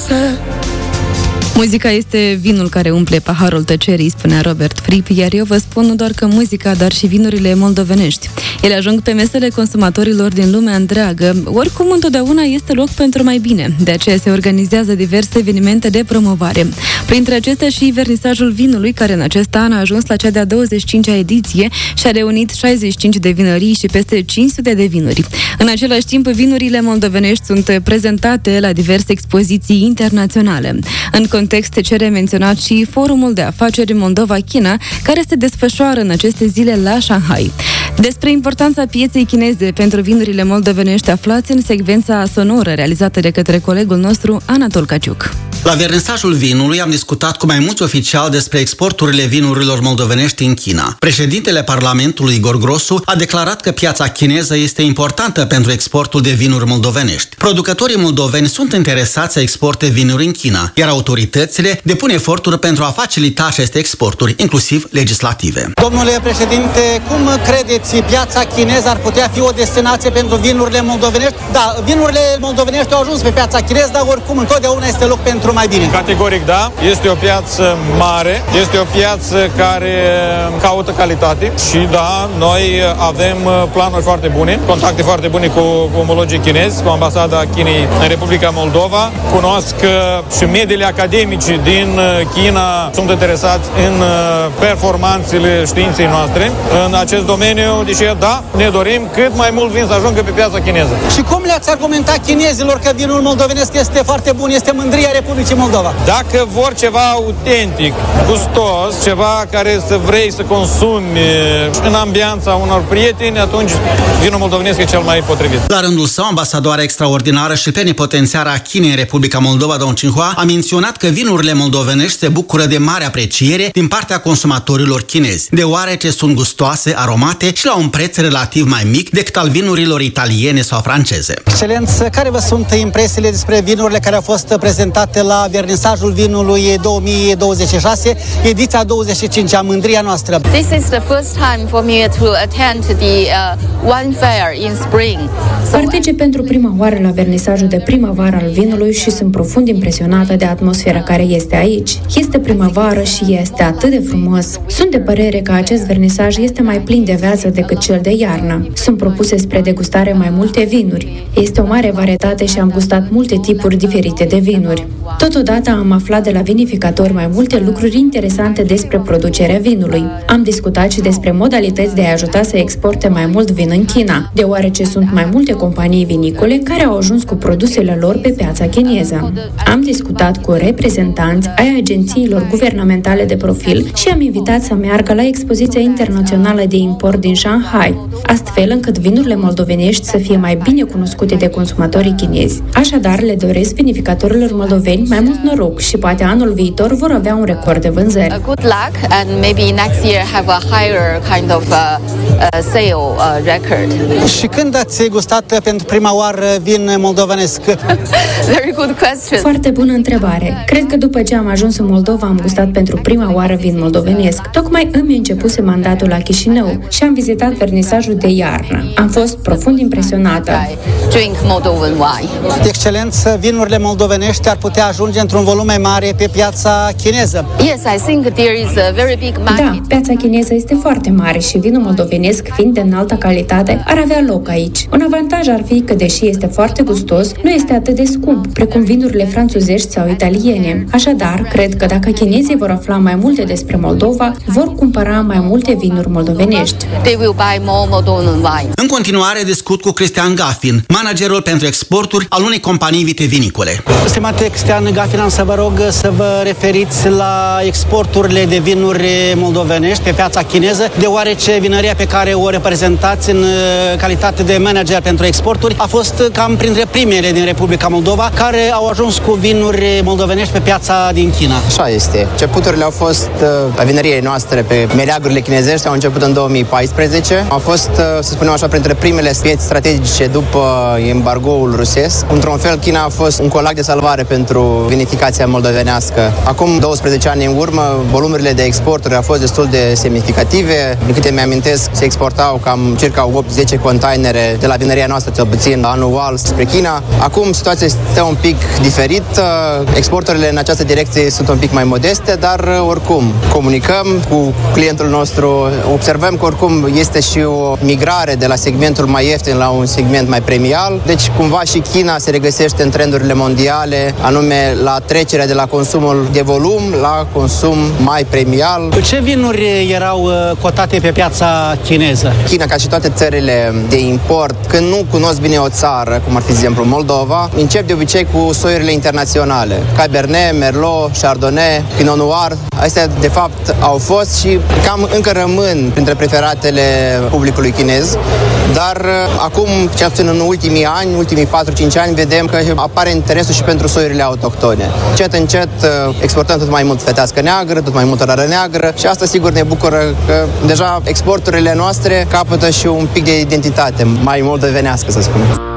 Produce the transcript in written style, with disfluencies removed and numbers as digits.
acasă. Muzica este vinul care umple paharul tăcerii, spunea Robert Fripp, iar eu vă spun nu doar că muzica, dar și vinurile moldovenești. Ele ajung pe mesele consumatorilor din lumea întreagă. Oricum, întotdeauna este loc pentru mai bine. De aceea se organizează diverse evenimente de promovare. Printre acestea și vernisajul vinului, care în acest an a ajuns la cea de-a 25-a ediție și a reunit 65 de vinării și peste 500 de vinuri. În același timp, vinurile moldovenești sunt prezentate la diverse expoziții internaționale. În context se cere menționat și Forumul de Afaceri Moldova-China, care se desfășoară în aceste zile la Shanghai. Despre importanța pieței chineze pentru vinurile moldovenești aflați în secvența sonoră realizată de către colegul nostru Anatol Caciuc. La vernisajul vinului am discutat cu mai mulți oficiali despre exporturile vinurilor moldovenești în China. Președintele Parlamentului, Igor Grosu, a declarat că piața chineză este importantă pentru exportul de vinuri moldovenești. Producătorii moldoveni sunt interesați să exporte vinuri în China, iar autoritățile depun eforturi pentru a facilita aceste exporturi, inclusiv legislative. Domnule președinte, cum credeți, piața chineză ar putea fi o destinație pentru vinurile moldovenești? Da, vinurile moldovenești au ajuns pe piața chineză, dar oricum întotdeauna este loc pentru mai bine. Categoric da, este o piață mare, este o piață care caută calitate și da, noi avem planuri foarte bune, contacte foarte bune cu omologii chinezi, cu ambasada Chinei în Republica Moldova. Cunosc și mediile academice din China sunt interesați în performanțele științei noastre în acest domeniu, deci da, ne dorim cât mai mult vin să ajungă pe piața chineză. Și cum le-ați argumentat chinezilor că vinul moldovenesc este foarte bun, este mândria Republicii Moldova? Dacă vor ceva autentic, gustos, ceva care să vrei să consumi în ambianța unor prieteni, atunci vinul moldovenesc e cel mai potrivit. La rândul său, ambasadoarea extraordinară și plenipotențiară a Chinei în Republica Moldova, Dong Xinhua, a menționat că vinurile moldovenești se bucură de mare apreciere din partea consumatorilor chinezi, deoarece sunt gustoase, aromate și la un preț relativ mai mic decât al vinurilor italiene sau franceze. Excelență, care vă sunt impresiile despre vinurile care au fost prezentate la vernisajul vinului 2026, ediția 25-a, mândria noastră? This is the first time for me to attend the wine fair in spring. Particip pentru prima oară la vernisajul de primăvară al vinului și sunt profund impresionată de atmosfera care este aici. Este primăvară și este atât de frumos. Sunt de părere că acest vernisaj este mai plin de viață decât cel de iarnă. Sunt propuse spre degustare mai multe vinuri. Este o mare varietate și am gustat multe tipuri diferite de vinuri. Totodată am aflat de la vinificatori mai multe lucruri interesante despre producerea vinului. Am discutat și despre modalități de a ajuta să exporte mai mult vin în China, deoarece sunt mai multe companii vinicole care au ajuns cu produsele lor pe piața chineză. Am discutat cu reprezentanți ai agențiilor guvernamentale de profil și am invitat să meargă la expoziția internațională de import din Shanghai, astfel încât vinurile moldovenești să fie mai bine cunoscute de consumatorii chinezi. Așadar, le doresc vinificatorilor moldoveni mai mult noroc și poate anul viitor vor avea un record de vânzări. Good luck and maybe next year have a higher kind of sale record. Și când ați gustat pentru prima oară vin moldovenesc? Very good question. Foarte bună întrebare. Cred că după ce am ajuns în Moldova am gustat pentru prima oară vin moldovenesc. Tocmai îmi începuse mandatul la Chișinău și am vizitat vernisajul de iarnă. Am fost profund impresionată. Drink Moldovan wine. Excelență, vinurile moldovenești ar putea ajunge într-un volum mai mare pe piața chineză. Yes, I think there is a very big market. Da, piața chineză este foarte mare și vinul moldovenesc, fiind de înaltă calitate, ar avea loc aici. Un avantaj ar fi că, deși este foarte gustos, nu este atât de scump, precum vinurile franțuzești sau italiene. Așadar, cred că dacă chinezii vor afla mai multe despre Moldova, vor cumpăra mai multe vinuri moldovenești. They will buy more Moldovan wine. În continuare discut cu Cristian Gafin, managerul pentru exporturi al unei companii vitivinicole. Stimate Cristian Gafin, am să vă rog să vă referiți la exporturile de vinuri moldovenești pe piața chineză, deoarece vinăria pe care o reprezentați în calitate de manager pentru exporturi a fost cam printre primele din Republica Moldova care au ajuns cu vinuri moldovenești pe piața din China. Așa este. Începuturile au fost a vinăriei noastre pe meleagurile chinezești, au început în 2014. Au fost, să spunem așa, printre primele piețe strategice după embargoul rusesc. Într-un fel, China a fost un colac de salvare pentru pentru vinificația moldovenească. Acum 12 ani în urmă, volumurile de exporturi au fost destul de semnificative. Din câte mi-amintesc, se exportau cam circa 8-10 containere de la vinăria noastră, cel puțin anual, spre China. Acum situația este un pic diferit. Exporturile în această direcție sunt un pic mai modeste, dar oricum comunicăm cu clientul nostru, observăm că oricum este și o migrare de la segmentul mai ieftin la un segment mai premial. Deci cumva și China se regăsește în trendurile mondiale, anume la trecerea de la consumul de volum la consum mai premial. Ce vinuri erau cotate pe piața chineză? China, ca și toate țările de import, când nu cunosc bine o țară, cum ar fi, de exemplu, Moldova, încep de obicei cu soiurile internaționale. Cabernet, Merlot, Chardonnay, Pinot Noir. Astea, de fapt, au fost și cam încă rămân printre preferatele publicului chinez. Dar acum, cel puțin în ultimii ani, ultimii 4-5 ani, vedem că apare interesul și pentru soiurile autohtone. Încet exportăm tot mai mult fetească neagră, tot mai mult rară neagră și asta sigur ne bucură că deja exporturile noastre capătă și un pic de identitate mai moldovenească, să spunem.